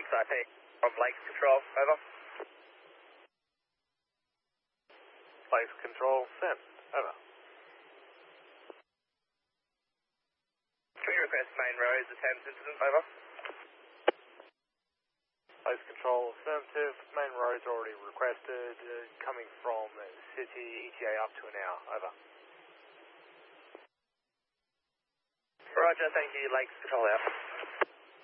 IP from Lakes Control, over. Lakes Control, send, over. Can we request main roads, the Thames incident, over. Lakes Control, affirmative, main roads already requested, coming from City, ETA up to an hour, over. Roger, thank you, Lakes Control out.